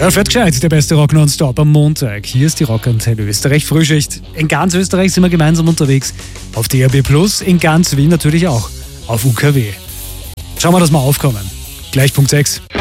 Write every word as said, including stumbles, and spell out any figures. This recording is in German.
Ja, fährt gescheit, der beste Rock nonstop am Montag. Hier ist die Rockantenne Österreich Frühschicht. In ganz Österreich sind wir gemeinsam unterwegs. Auf D A B plus, in ganz Wien natürlich auch. Auf U K W. Schauen wir, dass wir aufkommen. Gleich Punkt sechs.